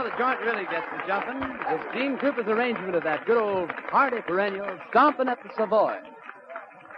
the joint really gets to jumping. It's Gene Cooper's arrangement of that good old hearty perennial, Stompin' at the Savoy.